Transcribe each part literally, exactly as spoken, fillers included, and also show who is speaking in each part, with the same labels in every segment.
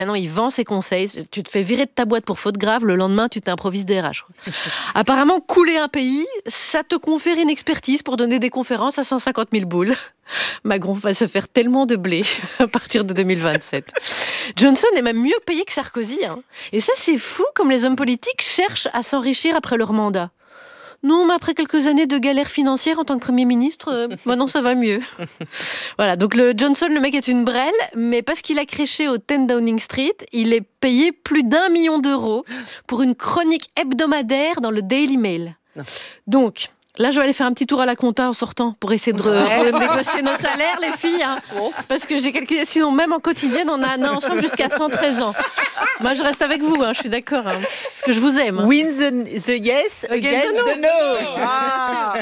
Speaker 1: Ah non, il vend ses conseils. Tu te fais virer de ta boîte pour faute grave, le lendemain, tu t'improvises D R H. Apparemment, couler un pays, ça te confère une expertise pour donner des conférences à cent cinquante mille boules. Macron va se faire tellement de blé à partir de deux mille vingt-sept. Johnson est même mieux payé que Sarkozy. Hein. Et ça, c'est fou comme les hommes politiques cherchent à s'enrichir après leur mandat. Non, mais après quelques années de galère financière en tant que Premier ministre, euh, maintenant ça va mieux. Voilà, donc le Johnson, le mec est une brêle, mais parce qu'il a créché au dix Downing Street, il est payé plus d'un million d'euros pour une chronique hebdomadaire dans le Daily Mail. Non. Donc, là, je vais aller faire un petit tour à la compta en sortant pour essayer de re- renégocier nos salaires, les filles. Hein, parce que j'ai calculé, sinon même en quotidienne, on a un an ensemble jusqu'à cent treize ans. Moi, je reste avec vous, hein, je suis d'accord. Hein, parce que je vous aime. Hein.
Speaker 2: Win the, the yes against, against the no. no. Ah.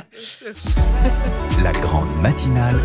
Speaker 3: La grande matinale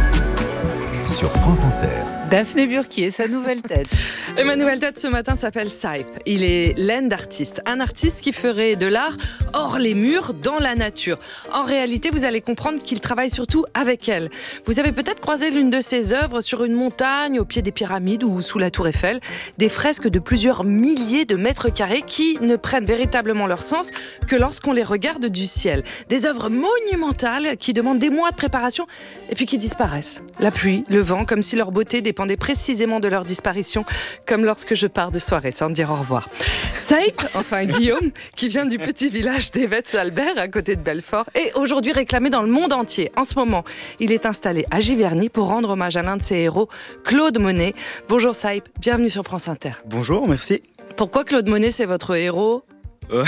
Speaker 3: sur France Inter.
Speaker 2: Daphné Burki et sa nouvelle tête.
Speaker 4: Et ma nouvelle tête ce matin s'appelle Saip. Il est land artiste, un artiste qui ferait de l'art hors les murs, dans la nature. En réalité, vous allez comprendre qu'il travaille surtout avec elle. Vous avez peut-être croisé l'une de ses œuvres sur une montagne, au pied des pyramides ou sous la tour Eiffel. Des fresques de plusieurs milliers de mètres carrés qui ne prennent véritablement leur sens que lorsqu'on les regarde du ciel. Des œuvres monumentales qui demandent des mois de préparation et puis qui disparaissent. La pluie, le vent, comme si leur beauté dépendait précisément de leur disparition, comme lorsque je pars de soirée sans dire au revoir. Saip, enfin Guillaume, qui vient du petit village d'Evetz-Albert, à côté de Belfort, est aujourd'hui réclamé dans le monde entier. En ce moment, il est installé à Giverny pour rendre hommage à l'un de ses héros, Claude Monet. Bonjour Saip, bienvenue sur France Inter.
Speaker 5: Bonjour, merci.
Speaker 4: Pourquoi Claude Monet, c'est votre héros ?
Speaker 5: euh...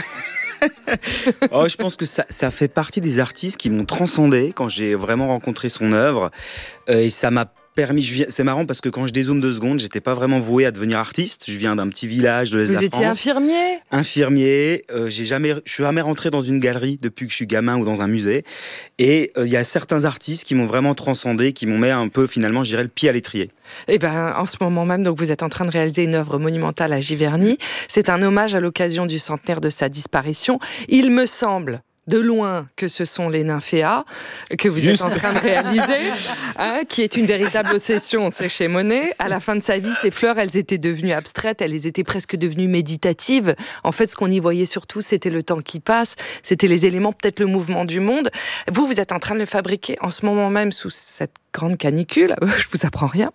Speaker 5: oh, je pense que ça, ça fait partie des artistes qui m'ont transcendé quand j'ai vraiment rencontré son œuvre. Euh, et ça m'a permis, je viens, c'est marrant parce que quand je dézoome deux secondes, j'étais pas vraiment voué à devenir artiste. Je viens d'un petit village de l'Est de la France.
Speaker 4: Vous étiez infirmier ?
Speaker 5: Infirmier. Euh, j'ai jamais, je suis jamais rentré dans une galerie depuis que je suis gamin ou dans un musée. Et il euh, y a certains artistes qui m'ont vraiment transcendé, qui m'ont mis un peu finalement, je dirais, le pied à l'étrier.
Speaker 4: Eh ben, en ce moment même, donc vous êtes en train de réaliser une œuvre monumentale à Giverny. C'est un hommage à l'occasion du centenaire de sa disparition. Il me semble, de loin, que ce sont les nymphéas que vous Juste. êtes en train de réaliser, hein, qui est une véritable obsession, c'est chez Monet. À la fin de sa vie, ces fleurs, elles étaient devenues abstraites, elles étaient presque devenues méditatives. En fait, ce qu'on y voyait surtout, c'était le temps qui passe, c'était les éléments, peut-être le mouvement du monde. Vous, vous êtes en train de le fabriquer en ce moment même sous cette grande canicule. Je vous apprends rien.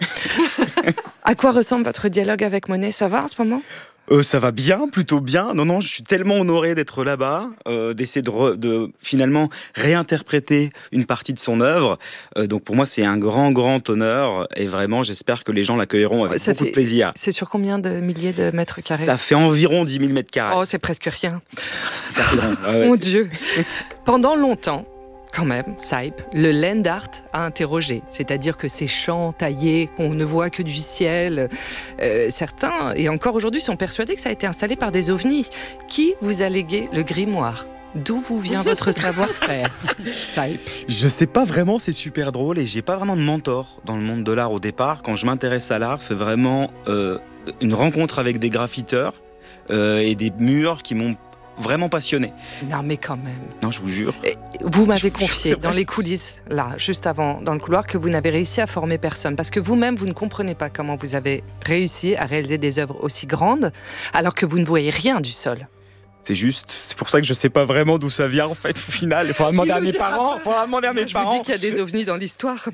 Speaker 4: À quoi ressemble votre dialogue avec Monet ? Ça va en ce moment ?
Speaker 5: Euh, ça va bien, plutôt bien. Non, non, je suis tellement honoré d'être là-bas, euh, d'essayer de, re, de finalement réinterpréter une partie de son œuvre. Euh, donc pour moi, c'est un grand, grand honneur. Et vraiment, j'espère que les gens l'accueilleront avec
Speaker 4: ça
Speaker 5: beaucoup
Speaker 4: fait,
Speaker 5: de plaisir.
Speaker 4: C'est sur combien de milliers de mètres carrés ?
Speaker 5: Ça fait environ dix mille mètres carrés.
Speaker 4: Oh, c'est presque rien.
Speaker 5: Ça fait grand. Ah ouais,
Speaker 4: Mon
Speaker 5: c'est...
Speaker 4: Dieu. Pendant longtemps, quand même, Saip, le land art a interrogé. C'est-à-dire que ces champs taillés, qu'on ne voit que du ciel, euh, certains, et encore aujourd'hui, sont persuadés que ça a été installé par des ovnis. Qui vous a légué le grimoire ? D'où vous vient votre savoir-faire, Saip ?
Speaker 5: Je sais pas vraiment, c'est super drôle et j'ai pas vraiment de mentor dans le monde de l'art au départ. Quand je m'intéresse à l'art, c'est vraiment euh, une rencontre avec des graffiteurs euh, et des murs qui m'ont vraiment passionné.
Speaker 4: Non mais quand même.
Speaker 5: Non, je vous jure.
Speaker 4: Et vous m'avez
Speaker 5: vous
Speaker 4: confié
Speaker 5: jure,
Speaker 4: dans les coulisses, là, juste avant, dans le couloir, que vous n'avez réussi à former personne. Parce que vous-même, vous ne comprenez pas comment vous avez réussi à réaliser des œuvres aussi grandes, alors que vous ne voyez rien du sol.
Speaker 5: C'est juste, c'est pour ça que je sais pas vraiment d'où ça vient en fait au final. Il faudra demander à mes parents. Il faudra demander à mes
Speaker 4: je
Speaker 5: parents.
Speaker 4: vous dis qu'il y a des ovnis dans l'histoire.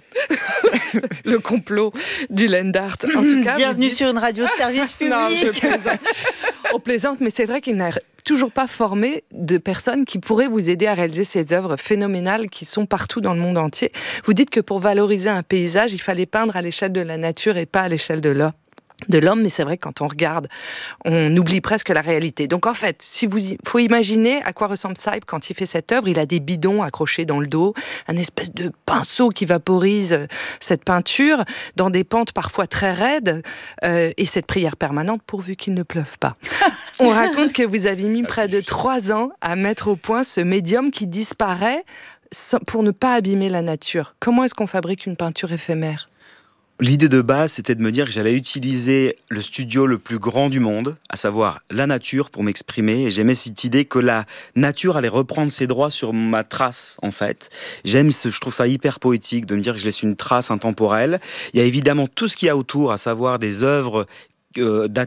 Speaker 4: Le complot du land art. En tout cas,
Speaker 2: bienvenue
Speaker 4: dites...
Speaker 2: sur une radio de service public.
Speaker 4: Non, je plaisante. On plaisante, mais c'est vrai qu'il n'a toujours pas formé de personnes qui pourraient vous aider à réaliser ces œuvres phénoménales qui sont partout dans le monde entier. Vous dites que pour valoriser un paysage, il fallait peindre à l'échelle de la nature et pas à l'échelle de l'homme. de l'homme, mais c'est vrai que quand on regarde, on oublie presque la réalité. Donc en fait, si vous, faut imaginer à quoi ressemble Saip quand il fait cette œuvre. Il a des bidons accrochés dans le dos, un espèce de pinceau qui vaporise cette peinture dans des pentes parfois très raides, euh, et cette prière permanente pourvu qu'il ne pleuve pas. On raconte que vous avez mis près de trois ans à mettre au point ce médium qui disparaît pour ne pas abîmer la nature. Comment est-ce qu'on fabrique une peinture éphémère ?
Speaker 5: L'idée de base, c'était de me dire que j'allais utiliser le studio le plus grand du monde, à savoir la nature, pour m'exprimer. Et j'aimais cette idée que la nature allait reprendre ses droits sur ma trace, en fait. J'aime ce, je trouve ça hyper poétique de me dire que je laisse une trace intemporelle. Il y a évidemment tout ce qu'il y a autour, à savoir des œuvres Euh,